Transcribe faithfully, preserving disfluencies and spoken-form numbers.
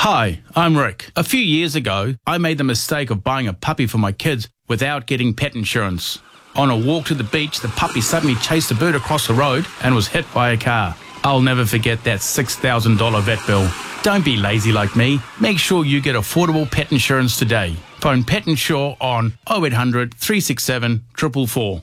Hi, I'm Rick. A few years ago, I made the mistake of buying a puppy for my kids without getting pet insurance. On a walk to the beach, the puppy suddenly chased a bird across the road and was hit by a car. I'll never forget that six thousand dollars vet bill. Don't be lazy like me. Make sure you get affordable pet insurance today. Phone Pet Insure on oh eight hundred, three six seven, four four four.